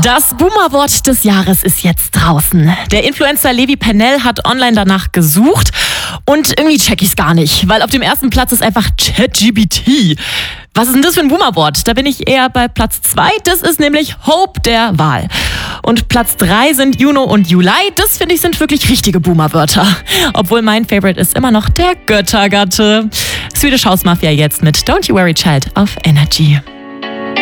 Das Boomer-Wort des Jahres ist jetzt draußen. Der Influencer Levi Pennell hat online danach gesucht und irgendwie check ich's gar nicht, weil auf dem ersten Platz ist einfach ChatGPT. Was ist denn das für ein Boomer-Wort? Da bin ich eher bei Platz 2. Das ist nämlich Hope der Wahl. Und Platz 3 sind Juno und Juli. Das finde ich sind wirklich richtige Boomer-Wörter. Obwohl mein Favorite ist immer noch der Göttergatte. Swedish House Mafia jetzt mit Don't You Worry Child auf Energy.